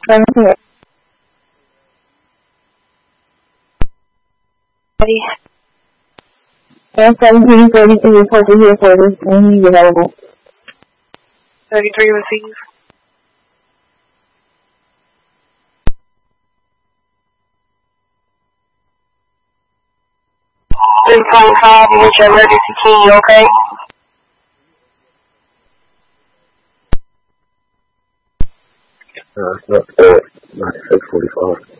I'm here. Ready? 17, 33, report to here for this, and he's available. 33 receive. 325, with your emergency key, you okay? It's not 9645.